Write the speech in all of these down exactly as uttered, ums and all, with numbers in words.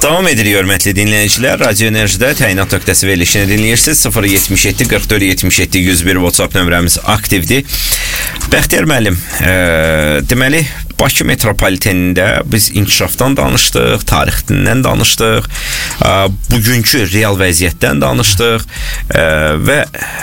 Davam edirik, hörmətli dinləyicilər. Radio Enerjidə təyinat nöqtəsi verilişini dinləyirsiniz. sıfır yetmiş yeddi qırx dörd yetmiş yeddi yüz bir WhatsApp nömrəmiz aktivdir. Bəxtiyar müəllim, e, deməli Bakı metropolitenində biz inkişafdan danışdıq, tarixindən danışdıq, e, bugünkü real vəziyyətdən danışdıq e, və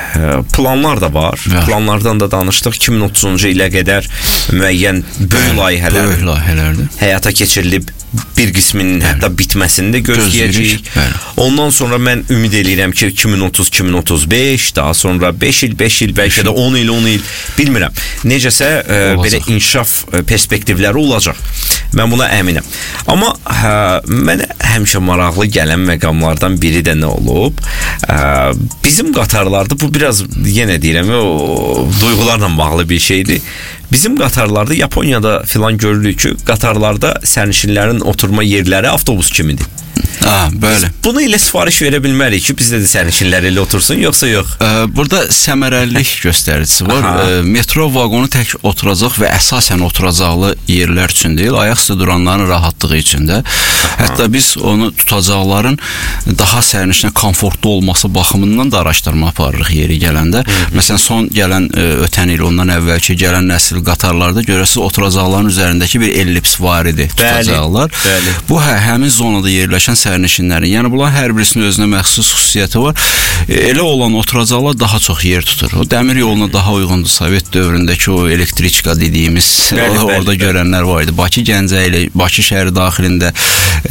planlar da var. Və. Planlardan da danışdıq. iki min otuzuncu ilə qədər müəyyən böyük layihələr, böyük layihələrdir. Həyata keçirilib, bir qisminin bəli. Hətta bitməsini də gözləyəcəyik. Ondan sonra mən ümid edirəm ki iki min otuz iki min otuz beş, daha sonra beş il beş il, bəlkə də on il on il, bilmirəm. Necəsə e, belə inkişaf perspektivləri olacaq. Mən buna əminəm. Amma hə, mənə həmişə maraqlı gələn məqamlardan biri də nə olub? Ə, bizim qatarlarda, bu biraz yenə deyirəm, o duyğularla bağlı bir şeydir. Bizim qatarlarda, Yaponiyada filan görürük ki, qatarlarda sərnişinlərin oturma yerləri avtobus kimidir. Ha, böyle. Biz bunu ilə sifariş verə bilmərik ki, bizdə də sərnişinlər elə otursun, yoxsa yox? Ee, burada səmərəlilik göstəricisi var. Ee, metro vaqonu tək oturacaq və əsasən oturacaqlı yerlər üçün deyil, ayaq üstə duranların rahatlığı üçün də. Hətta biz onu tutacaqların daha sərnişinə komfortlu olması baxımından da araşdırma aparırıq yeri gələndə. Hı -hı. Məsələn, son gələn, ötən il, ondan əvvəlki gələn nəsil qatarlarda görəsiz, oturacaqların üzərindəki bir ellips var idi tutacaqlar. Bəli, bəli. Bu hə, həmin zonada yerləşən sərnişinlərin, yəni bunların hər birisinin özünə məxsus xüsusiyyəti var. Elə olan oturacaqlar daha çox yer tutur. O dəmir yoluna daha uyğundur. Sovet dövründəki o elektriçka dediyimiz, bəli, orada bəli, görənlər var idi. Bakı Gəncə ilə Bakı şəhəri daxilində e,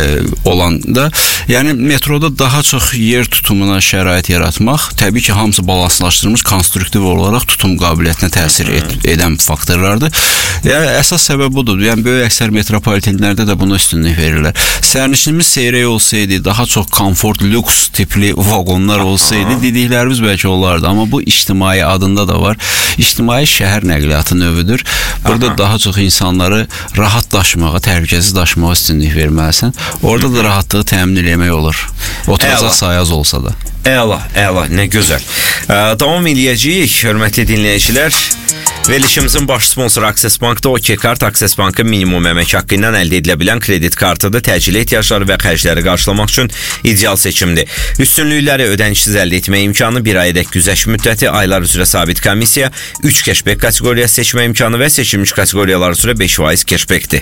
olanda, yəni metroda daha çox yer tutumuna şərait yaratmaq, təbii ki, hamısı balanslaşdırılmış, konstruktiv olaraq tutum qabiliyyətinə təsir et, edən faktorlardır. Yəni əsas səbəb budur. Yəni böyük əksər metropolitenlərdə də buna üstünlük verirlər. Sərnişinimiz seyrək olsaydı, daha çox komfort, lüks tipli vaqonlar olsaydı, dediklərimiz bəlkə olardı. Amma bu ictimai adında da var. İctimai şəhər nəqliyyatı növüdür. Burada Aha. daha çox insanları rahat daşımağa, təhlükəsiz daşımağa üstünlük verməlisən. Orada da rahatlığı təmin eləmək olur. Oturacaq sayaz olsa da. Əla, əla, nə gözəl. Ə, davam eləyəcəyik, hörmətli dinləyicilər. Verilişimizin baş sponsoru Akses Bank'da OK Kart, Akses Bank'ın minimum əmək haqqı ilə əldə edilə bilən kredit kartıdır. Təcili ehtiyacları və xərcləri qarşılamaq üçün ideal seçimdir. Üstünlükləri ödənişsiz əldə etmə imkanı, bir ayədək güzəşt müddəti, aylar üzrə sabit komissiya, üç keşbek kateqoriyası seçmə imkanı və seçilmiş kateqoriyalar üzrə beş faiz keşbekdir.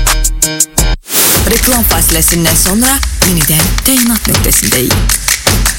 Reklam fasiləsindən sonra yenidən təyinat nöqtəsindəyik.